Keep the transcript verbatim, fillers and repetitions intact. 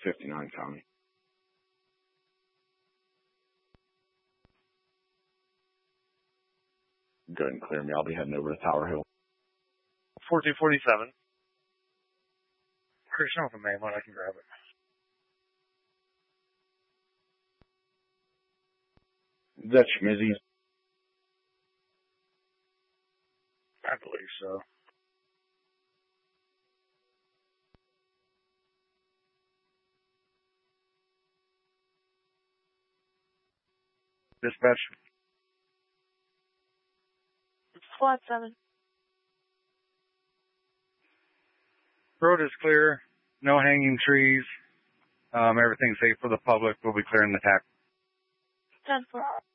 fifty-nine County. Go ahead and clear me. I'll be heading over to Tower Hill. four two four seven. Christian with the main one. I can grab it. Is that Schmizzy? I believe so. Dispatch. Squad seven. Road is clear. No hanging trees. Um, everything's safe for the public. We'll be clearing the tack. ten four.